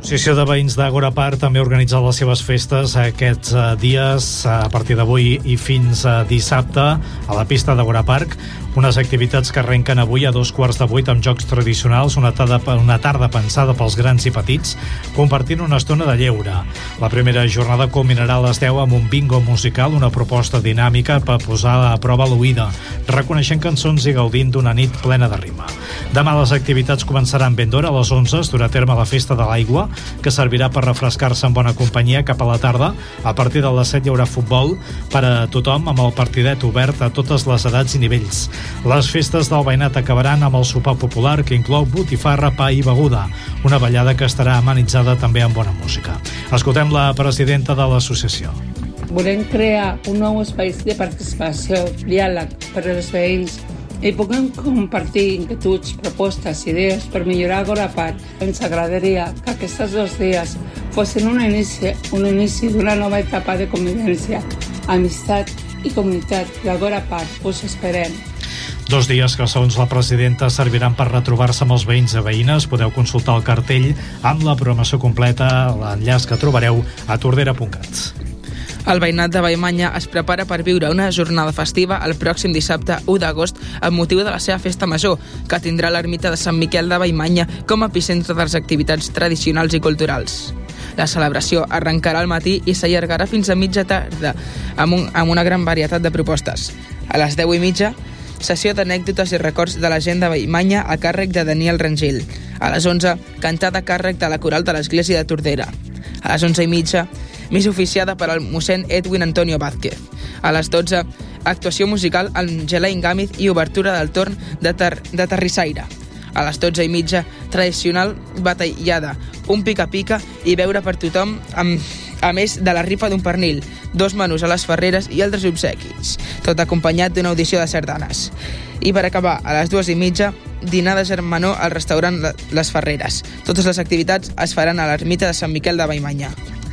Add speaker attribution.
Speaker 1: L'associació de veïns d'Àgora Park també organitza les seves festes aquests dies, a partir d'avui i fins a dissabte, a la pista d'Àgora Park. Unes activitats que arrenquen avui a 7:15 amb jocs tradicionals, una tarda pensada pels grans i petits, compartint una estona de lleure. La primera jornada culminarà a les 10 amb un bingo musical, una proposta dinàmica per posar a prova l'oïda, reconeixent cançons i gaudint d'una nit plena de rima. Demà les activitats començaran ben d'hora, a les 11 es durà a terme la Festa de l'Aigua, que servirà per refrescar-se en bona companyia. Cap a la tarda, a partir de les 7 hi haurà futbol per a tothom, amb el partidet obert a totes les edats i nivells. Les festes del veïnat acabaran amb el sopar popular, que inclou botifarra, pa i beguda, una ballada que estarà amenitzada també amb bona música. Escoltem la presidenta de l'associació.
Speaker 2: Volem crear un nou espai de participació, diàleg per als veïns i puguem compartir inquietuds, propostes, idees per millorar Àgora Park. Ens agradaria que aquests 2 dies fossin un inici d'una nova etapa de convivència, amistat i comunitat d'Àgora Park. Us esperem.
Speaker 1: 2 dies que, segons la presidenta, serviran per retrobar-se amb els veïns i veïnes. Podeu consultar el cartell amb la programació completa, l'enllaç que trobareu a tordera.cat.
Speaker 3: El veïnat de Vallmanya es prepara per viure una jornada festiva el pròxim dissabte 1 d'agost amb motiu de la seva festa major, que tindrà l'ermita de Sant Miquel de Vallmanya com a epicentre de les activitats tradicionals i culturals. La celebració arrencarà al matí i s'allargarà fins a mitja tarda amb una gran varietat de propostes. A les 10:30, sessió d'anècdotes i records de la gent de Vallmanya a càrrec de Daniel Rangel. A les 11, cantada a càrrec de la coral de l'església de Tordera. A les 11:30, missa oficiada per al mossèn Edwin Antonio Vázquez. A les 12, actuació musical amb Gelaine Gámez i obertura del torn de Terrissaire. A les 12:30, tradicional batallada, un pica-pica i beure per tothom a més de la rifa d'un pernil, 2 menús a les Ferreres i altres obsequis, tot acompanyat d'una audició de sardanes. I per acabar, a les 2:30, dinar de germanor al restaurant Les Ferreres. Totes les activitats es faran a l'ermita de Sant Miquel de Vallmanya.